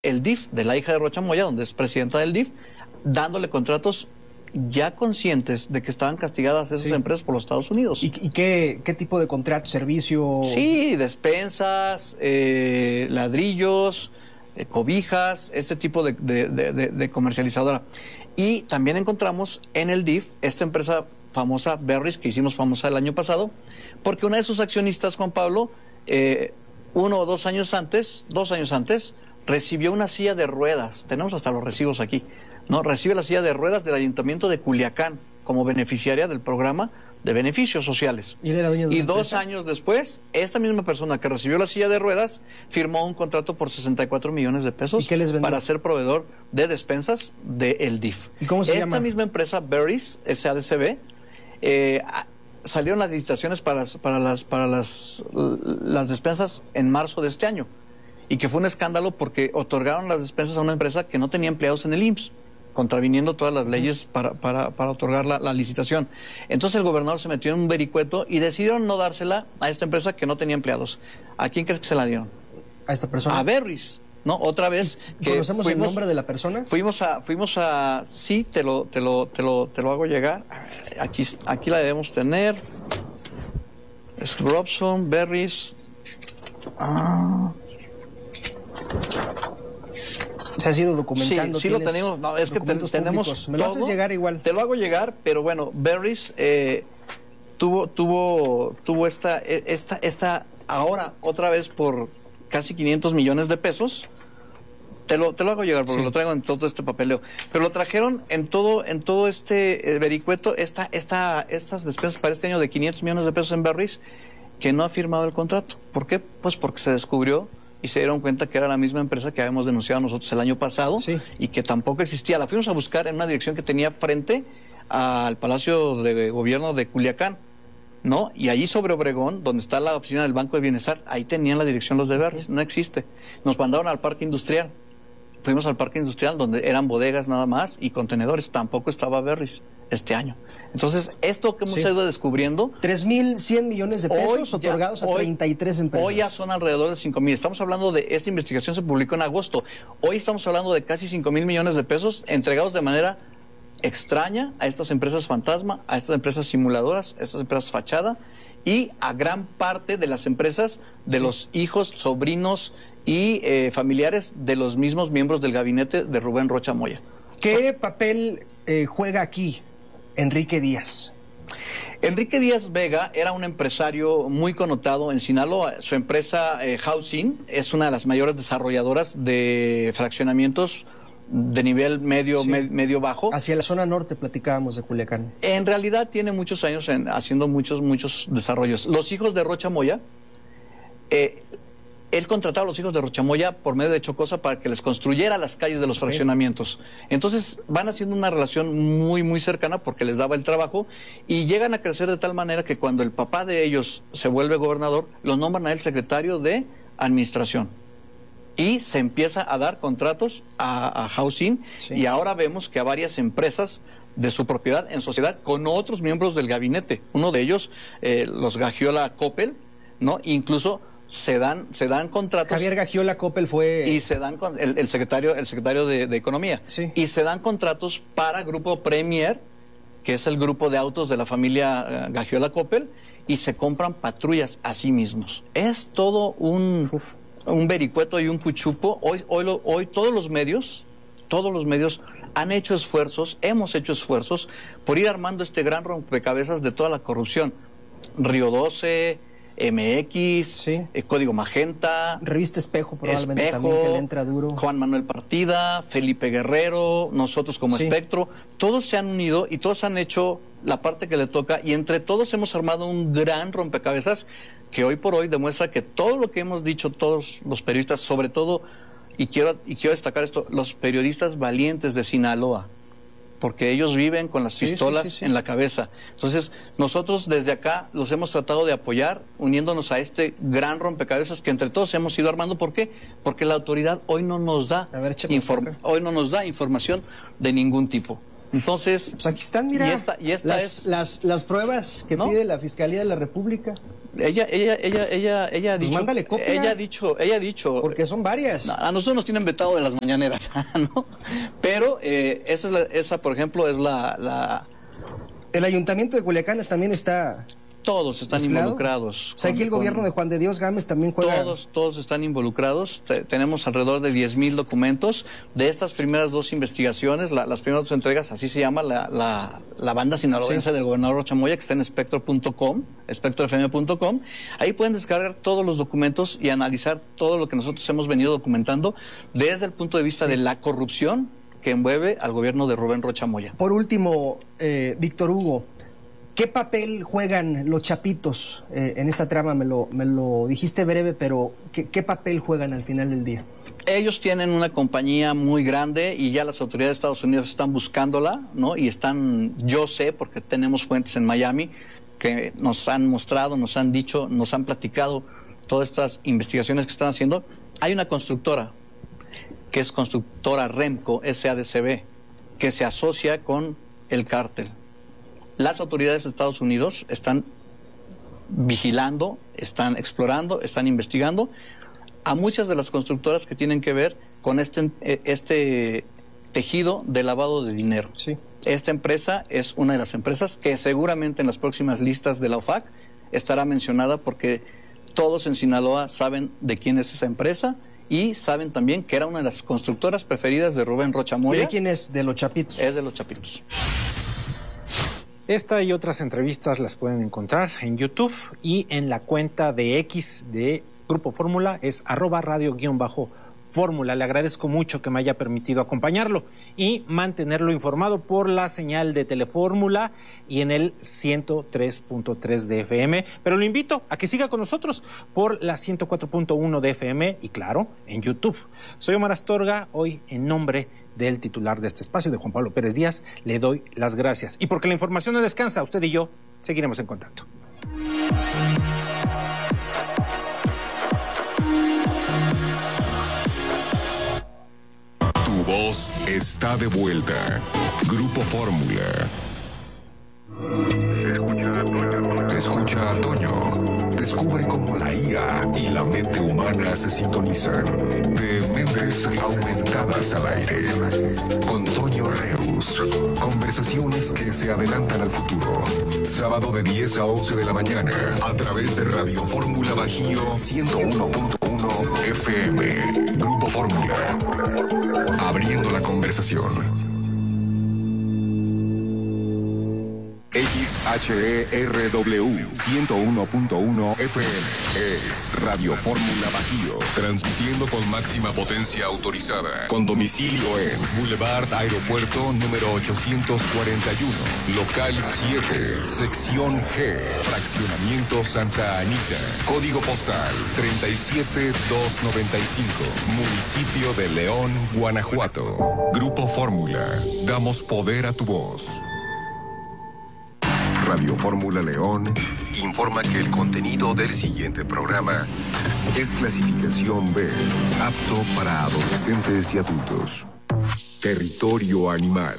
el DIF, de la hija de Rocha Moya, donde es presidenta del DIF, dándole contratos ya conscientes de que estaban castigadas esas empresas por los Estados Unidos. ¿Y qué tipo de contrato, servicio? Sí, despensas, ladrillos, cobijas, este tipo de comercializadora. Y también encontramos en el DIF esta empresa famosa, Berries, que hicimos famosa el año pasado, porque una de sus accionistas, Juan Pablo, 1 o 2 años antes, recibió una silla de ruedas. Tenemos hasta los recibos aquí, ¿no? Recibe la silla de ruedas del Ayuntamiento de Culiacán como beneficiaria del programa de beneficios sociales. ¿Y él era dueño de Y una 2 empresa? años después, esta misma persona que recibió la silla de ruedas firmó un contrato por 64 millones de pesos ¿Y qué les vendió? para ser proveedor de despensas del DIF. ¿Y cómo se llama? Esta misma empresa, Berries, SADCB, salieron las licitaciones para las despensas en marzo de este año. Y que fue un escándalo porque otorgaron las despensas a una empresa que no tenía empleados en el IMSS, contraviniendo todas las leyes para otorgar la licitación. Entonces el gobernador se metió en un vericueto y decidieron no dársela a esta empresa que no tenía empleados. ¿A quién crees que se la dieron? ¿A esta persona? A Berries, ¿no? Otra vez que ¿Conocemos el nombre de la persona? Fuimos a sí, te lo hago llegar. Aquí la debemos tener. Es Robson, Berries. Se ha sido documentando. Sí lo tenemos. No, es que tenemos públicos. Me lo haces llegar igual. Te lo hago llegar, pero bueno, Berries tuvo esta ahora otra vez por casi 500 millones de pesos. Te lo hago llegar porque lo traigo en todo este papeleo. Pero lo trajeron en todo este vericueto, estas despensas para este año de 500 millones de pesos en Berries, que no ha firmado el contrato. ¿Por qué? Pues porque se descubrió y se dieron cuenta que era la misma empresa que habíamos denunciado nosotros el año pasado y que tampoco existía. La fuimos a buscar en una dirección que tenía frente al Palacio de Gobierno de Culiacán, ¿no? Y allí sobre Obregón, donde está la oficina del Banco de Bienestar, ahí tenían la dirección los de Berries, no existe. Nos mandaron al Parque Industrial. Fuimos al Parque Industrial donde eran bodegas nada más y contenedores, tampoco estaba Berries este año. Entonces, esto que hemos ido descubriendo... 3.100 millones de pesos otorgados a 33 empresas. Hoy ya son alrededor de 5,000. Estamos hablando de... Esta investigación se publicó en agosto. Hoy estamos hablando de casi 5,000 millones de pesos entregados de manera extraña a estas empresas fantasma, a estas empresas simuladoras, a estas empresas fachada y a gran parte de las empresas de los hijos, sobrinos y familiares de los mismos miembros del gabinete de Rubén Rocha Moya. ¿Qué papel juega aquí Enrique Díaz? Enrique Díaz Vega era un empresario muy connotado en Sinaloa. Su empresa Housing es una de las mayores desarrolladoras de fraccionamientos de nivel medio bajo. Hacia la zona norte platicábamos de Culiacán. En realidad tiene muchos años haciendo muchos desarrollos. Los hijos de Rocha Moya, él contrataba a los hijos de Rocha Moya por medio de Chocosa para que les construyera las calles de los fraccionamientos. Entonces van haciendo una relación muy cercana porque les daba el trabajo y llegan a crecer de tal manera que cuando el papá de ellos se vuelve gobernador, lo nombran a él secretario de administración. Y se empieza a dar contratos a Housing y ahora vemos que a varias empresas de su propiedad en sociedad con otros miembros del gabinete. Uno de ellos, los Gagiola Coppel, ¿no? Incluso se dan contratos. Javier Gagiola Coppel fue... Y se dan con el secretario de Economía. Y se dan contratos para Grupo Premier, que es el grupo de autos de la familia Gagiola Coppel, y se compran patrullas a sí mismos. Es todo un vericueto y un puchupo. Hoy todos los medios han hecho esfuerzos, hemos hecho esfuerzos por ir armando este gran rompecabezas de toda la corrupción. Río 12, MX, Código Magenta, Revista Espejo probablemente también, que le entra duro. Juan Manuel Partida, Felipe Guerrero, nosotros como Espectro, todos se han unido y todos han hecho la parte que le toca y entre todos hemos armado un gran rompecabezas que hoy por hoy demuestra que todo lo que hemos dicho todos los periodistas, sobre todo, y quiero destacar esto, los periodistas valientes de Sinaloa, porque ellos viven con las pistolas en la cabeza. Entonces, nosotros desde acá los hemos tratado de apoyar, uniéndonos a este gran rompecabezas que entre todos hemos ido armando. ¿Por qué? Porque la autoridad hoy no nos da, información de ningún tipo. Entonces, pues aquí están, mira, y esta las pruebas que pide la Fiscalía de la República. Ella ha dicho, mándale copia. Ella ha dicho, porque son varias. A nosotros nos tienen vetado de las mañaneras, ¿no? Pero esa, por ejemplo, es la. El Ayuntamiento de Culiacán también está. Todos están involucrados. O sea, aquí el gobierno de Juan de Dios Gámez también juega. Todos están involucrados. Tenemos alrededor de 10,000 documentos de estas primeras 2 investigaciones, las primeras 2 entregas, así se llama la banda sinaloense del gobernador Rocha Moya, que está en espectro.com, espectrofm.com. Ahí pueden descargar todos los documentos y analizar todo lo que nosotros hemos venido documentando desde el punto de vista de la corrupción que envuelve al gobierno de Rubén Rocha Moya. Por último, Víctor Hugo, ¿qué papel juegan los chapitos en esta trama? Me lo dijiste breve, pero ¿qué papel juegan al final del día? Ellos tienen una compañía muy grande y ya las autoridades de Estados Unidos están buscándola, ¿no? Y están, yo sé, porque tenemos fuentes en Miami que nos han mostrado, nos han dicho, nos han platicado todas estas investigaciones que están haciendo. Hay una constructora, que es constructora Remco SADCB, que se asocia con el cártel. Las autoridades de Estados Unidos están vigilando, están explorando, están investigando a muchas de las constructoras que tienen que ver con este tejido de lavado de dinero. Sí. Esta empresa es una de las empresas que seguramente en las próximas listas de la OFAC estará mencionada, porque todos en Sinaloa saben de quién es esa empresa y saben también que era una de las constructoras preferidas de Rubén Rocha Moya. ¿Y de quién es? De los chapitos. Es de los chapitos. Esta y otras entrevistas las pueden encontrar en YouTube y en la cuenta de X de Grupo Fórmula, es @radio_fórmula. Le agradezco mucho que me haya permitido acompañarlo y mantenerlo informado por la señal de Telefórmula y en el 103.3 de FM, pero lo invito a que siga con nosotros por la 104.1 de FM y claro, en YouTube. Soy Omar Astorga, hoy en nombre del titular de este espacio, de Juan Pablo Pérez Díaz, le doy las gracias. Y porque la información no descansa, usted y yo seguiremos en contacto. Tu voz está de vuelta. Grupo Fórmula. Escucha a Toño. Descubre cómo la IA y la mente humana se sintonizan. De mentes aumentadas al aire. Con Toño Reus. Conversaciones que se adelantan al futuro. Sábado de 10 a 11 de la mañana. A través de Radio Fórmula Bajío 101.1 FM. Grupo Fórmula. Abriendo la conversación. XHERW 101.1 FM es Radio Fórmula Bajío, transmitiendo con máxima potencia autorizada, con domicilio en Boulevard Aeropuerto número 841, local 7, sección G, fraccionamiento Santa Anita, código postal 37295, municipio de León, Guanajuato. Grupo Fórmula, damos poder a tu voz. Radio Fórmula León informa que el contenido del siguiente programa es clasificación B, apto para adolescentes y adultos. Territorio animal.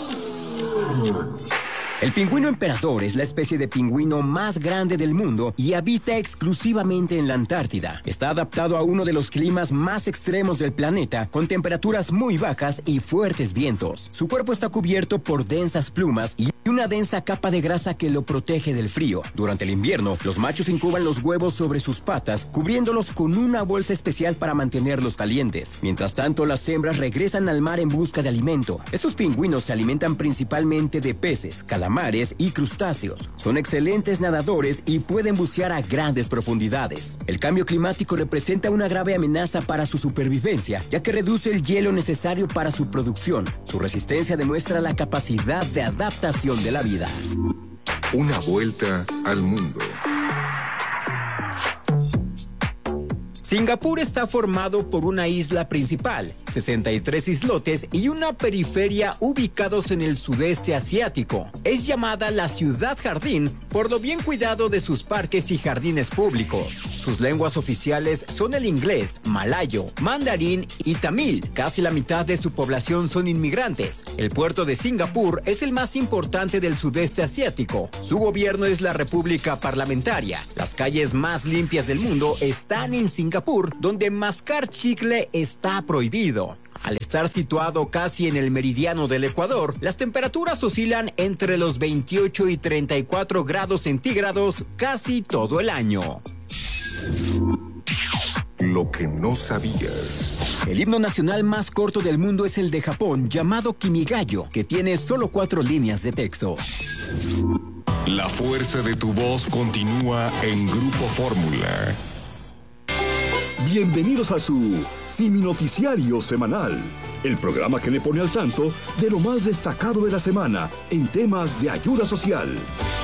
El pingüino emperador es la especie de pingüino más grande del mundo y habita exclusivamente en la Antártida. Está adaptado a uno de los climas más extremos del planeta, con temperaturas muy bajas y fuertes vientos. Su cuerpo está cubierto por densas plumas y una densa capa de grasa que lo protege del frío. Durante el invierno, los machos incuban los huevos sobre sus patas, cubriéndolos con una bolsa especial para mantenerlos calientes. Mientras tanto, las hembras regresan al mar en busca de alimento. Estos pingüinos se alimentan principalmente de peces, calamares y crustáceos. Son excelentes nadadores y pueden bucear a grandes profundidades. El cambio climático representa una grave amenaza para su supervivencia, ya que reduce el hielo necesario para su producción. Su resistencia demuestra la capacidad de adaptación de la vida. Una vuelta al mundo. Singapur está formado por una isla principal, 63 islotes y una periferia ubicados en el sudeste asiático. Es llamada la ciudad jardín por lo bien cuidado de sus parques y jardines públicos. Sus lenguas oficiales son el inglés, malayo, mandarín y tamil. Casi la mitad de su población son inmigrantes. El puerto de Singapur es el más importante del sudeste asiático. Su gobierno es la República Parlamentaria. Las calles más limpias del mundo están en Singapur, donde mascar chicle está prohibido. Al estar situado casi en el meridiano del Ecuador, las temperaturas oscilan entre los 28 y 34 grados centígrados casi todo el año. Lo que no sabías. El himno nacional más corto del mundo es el de Japón, llamado Kimigayo, que tiene solo 4 líneas de texto. La fuerza de tu voz continúa en Grupo Fórmula. Bienvenidos a su Simi Noticiario Semanal, el programa que le pone al tanto de lo más destacado de la semana en temas de ayuda social.